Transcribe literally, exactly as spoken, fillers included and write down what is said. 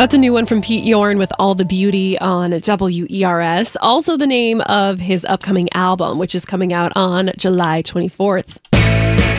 That's a new one from Pete Yorn with All the Beauty on W E R S. Also the name of his upcoming album, which is coming out on July twenty-fourth.